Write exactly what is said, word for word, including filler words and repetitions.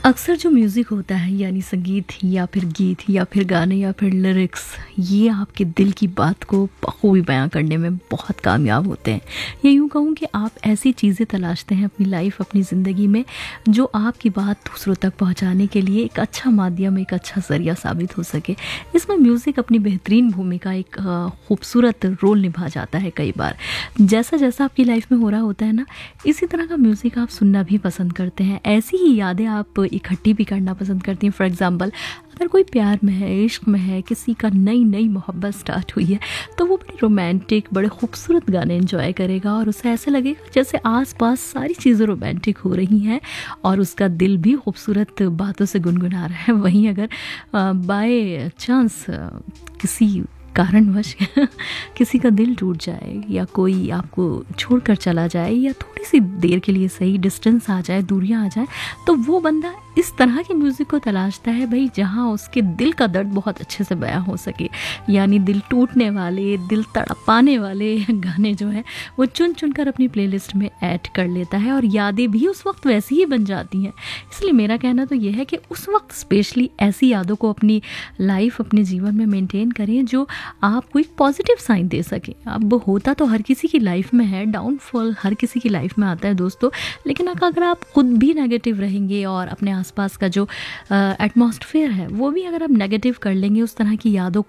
अक्सर जो म्यूज़िक होता है यानी संगीत या फिर गीत या फिर गाने या फिर लिरिक्स, ये आपके दिल की बात को बखूबी बयां करने में बहुत कामयाब होते हैं। या यूँ कहूँ कि आप ऐसी चीज़ें तलाशते हैं अपनी लाइफ अपनी ज़िंदगी में जो आपकी बात दूसरों तक पहुँचाने के लिए एक अच्छा माध्यम एक अच्छा ज़रिया साबित हो सके। इसमें म्यूज़िक अपनी बेहतरीन भूमिका एक अ, खूबसूरत रोल निभा जाता है कई बार। जैसा जैसा आपकी लाइफ में हो रहा होता है ना, इसी तरह का म्यूज़िक आप सुनना भी पसंद करते हैं। ऐसी ही यादें आप इकट्ठी भी करना पसंद करती हैं। फॉर एग्ज़ाम्पल, अगर कोई प्यार में है, इश्क में है, किसी का नई नई मोहब्बत स्टार्ट हुई है, तो वो बड़ी रोमांटिक बड़े खूबसूरत गाने एंजॉय करेगा और उसे ऐसे लगेगा जैसे आसपास सारी चीज़ें रोमांटिक हो रही हैं और उसका दिल भी खूबसूरत बातों से गुनगुना रहा है। वहीं अगर बाय चांस किसी कारणवश किसी का दिल टूट जाए या कोई आपको छोड़कर चला जाए या थोड़ी सी देर के लिए सही डिस्टेंस आ जाए, दूरियां आ जाए, तो वो बंदा इस तरह के म्यूज़िक को तलाशता है भाई जहां उसके दिल का दर्द बहुत अच्छे से बयां हो सके। यानी दिल टूटने वाले, दिल तड़पाने वाले गाने जो है वो चुन चुन कर अपनी प्लेलिस्ट में ऐड कर लेता है और यादें भी उस वक्त वैसी ही बन जाती हैं। इसलिए मेरा कहना तो यह है कि उस वक्त स्पेशली ऐसी यादों को अपनी लाइफ अपने जीवन में मेंटेन करें जो आपको एक पॉजिटिव साइन दे सके। अब होता तो हर किसी की लाइफ में है, डाउनफॉल हर किसी की लाइफ में आता है दोस्तों, लेकिन अगर आप खुद भी नेगेटिव रहेंगे और अपने आसपास का जो एटमॉस्फेयर है वो भी अगर आप नेगेटिव कर लेंगे, उस तरह की यादों